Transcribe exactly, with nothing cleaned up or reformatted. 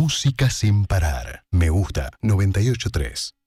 Música sin parar. Me gusta noventa y ocho punto tres.